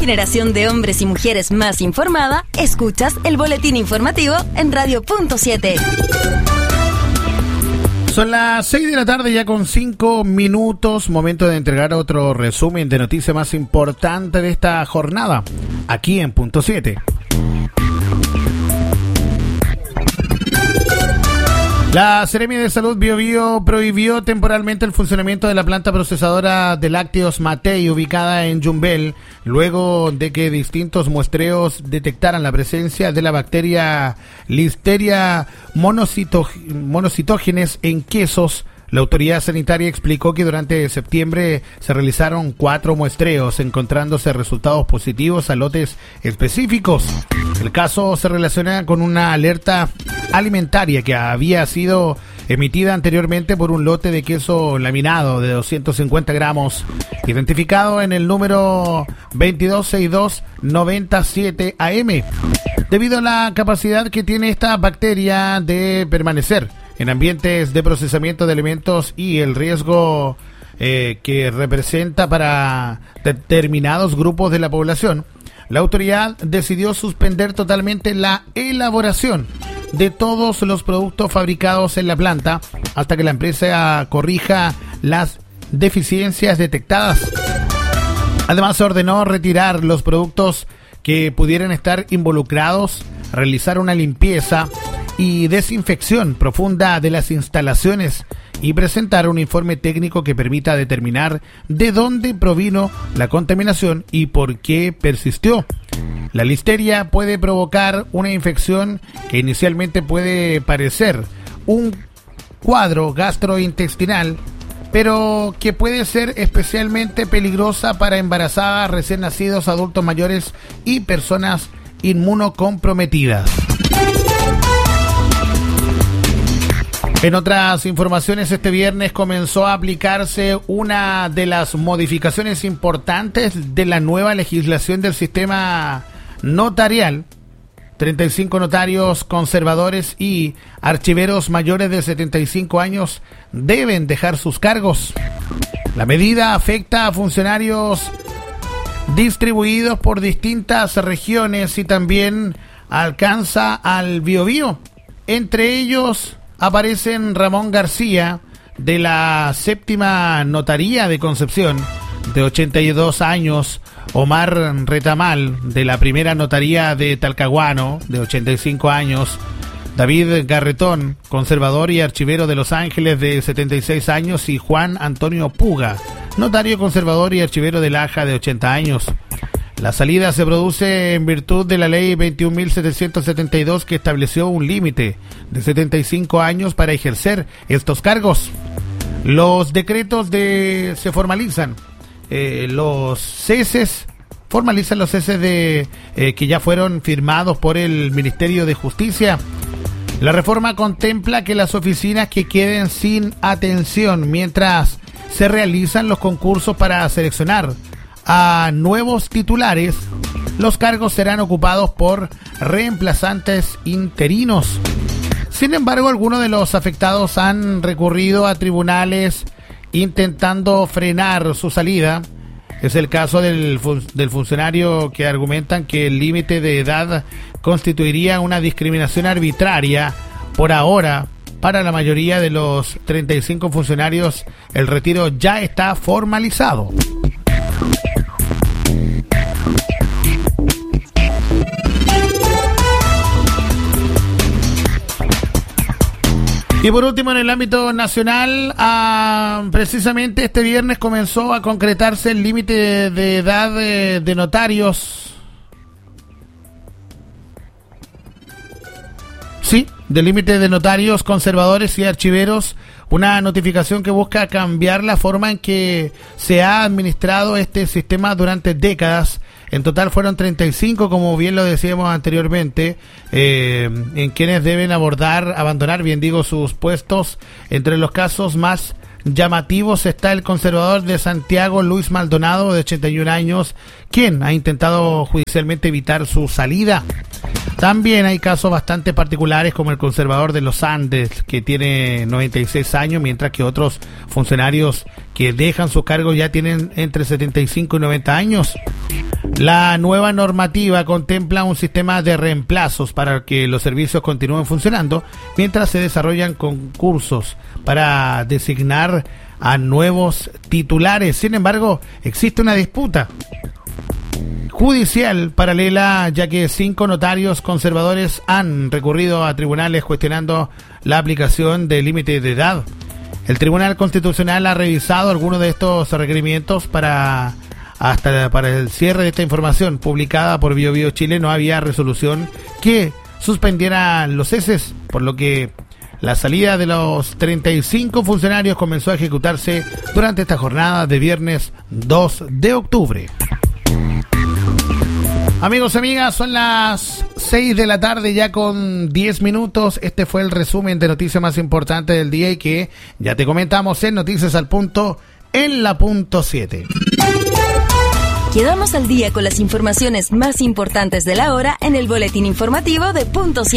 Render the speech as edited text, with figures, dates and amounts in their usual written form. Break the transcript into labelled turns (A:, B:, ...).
A: generación de hombres y mujeres más informada, escuchas el boletín informativo en Radio.7.
B: Son las 6 de la tarde ya con 5 minutos, momento de entregar otro resumen de noticias más importante de esta jornada, aquí en Punto 7. La Seremi de Salud Biobío prohibió temporalmente el funcionamiento de la planta procesadora de lácteos Matei ubicada en Yumbel, luego de que distintos muestreos detectaran la presencia de la bacteria Listeria monocitógenes en quesos. La autoridad sanitaria explicó que durante septiembre se realizaron 4 muestreos, encontrándose resultados positivos a lotes específicos. El caso se relaciona con una alerta alimentaria que había sido emitida anteriormente por un lote de queso laminado de 250 gramos, identificado en el número 226297 AM, debido a la capacidad que tiene esta bacteria de permanecer en ambientes de procesamiento de alimentos y el riesgo que representa para determinados grupos de la población. La autoridad decidió suspender totalmente la elaboración de todos los productos fabricados en la planta hasta que la empresa corrija las deficiencias detectadas. Además, se ordenó retirar los productos que pudieran estar involucrados, realizar una limpieza y desinfección profunda de las instalaciones y presentar un informe técnico que permita determinar de dónde provino la contaminación y por qué persistió. La listeria puede provocar una infección que inicialmente puede parecer un cuadro gastrointestinal, pero que puede ser especialmente peligrosa para embarazadas, recién nacidos, adultos mayores y personas inmunocomprometidas. En otras informaciones, este viernes comenzó a aplicarse una de las modificaciones importantes de la nueva legislación del sistema notarial. 35 notarios conservadores y archiveros mayores de 75 años deben dejar sus cargos. La medida afecta a funcionarios distribuidos por distintas regiones y también alcanza al Biobío. Entre ellos aparecen Ramón García, de la séptima notaría de Concepción, de 82 años, Omar Retamal, de la primera notaría de Talcahuano, de 85 años, David Garretón, conservador y archivero de Los Ángeles, de 76 años, y Juan Antonio Puga, notario conservador y archivero de Laja, de 80 años. La salida se produce en virtud de la ley 21.772 que estableció un límite de 75 años para ejercer estos cargos. Los decretos se formalizan, los ceses de que ya fueron firmados por el Ministerio de Justicia. La reforma contempla que las oficinas que queden sin atención mientras se realizan los concursos para seleccionar a nuevos titulares, los cargos serán ocupados por reemplazantes interinos. Sin embargo, algunos de los afectados han recurrido a tribunales intentando frenar su salida. Es el caso del funcionario que argumentan que el límite de edad constituiría una discriminación arbitraria. Por ahora, para la mayoría de los 35 funcionarios, el retiro ya está formalizado. Y por último, en el ámbito nacional, precisamente este viernes comenzó a concretarse el límite de edad de notarios. Sí, del límite de notarios, conservadores y archiveros, una notificación que busca cambiar la forma en que se ha administrado este sistema durante décadas. En total fueron 35, como bien lo decíamos anteriormente, en quienes deben abandonar sus puestos. Entre los casos más llamativos está el conservador de Santiago, Luis Maldonado, de 81 años, quien ha intentado judicialmente evitar su salida. También hay casos bastante particulares como el conservador de los Andes, que tiene 96 años, mientras que otros funcionarios que dejan su cargo ya tienen entre 75 y 90 años. La nueva normativa contempla un sistema de reemplazos para que los servicios continúen funcionando mientras se desarrollan concursos para designar a nuevos titulares. Sin embargo, existe una disputa judicial paralela, ya que 5 notarios conservadores han recurrido a tribunales cuestionando la aplicación del límite de edad. El Tribunal Constitucional ha revisado algunos de estos requerimientos para el cierre de esta información publicada por BioBio Chile. No había resolución que suspendiera los ceses, por lo que la salida de los 35 funcionarios comenzó a ejecutarse durante esta jornada de viernes 2 de octubre. Amigos y amigas, son las 6 de la tarde ya con 10 minutos. Este fue el resumen de noticias más importantes del día y que ya te comentamos en Noticias al Punto en la punto 7.
A: Quedamos al día con las informaciones más importantes de la hora en el boletín informativo de punto 7.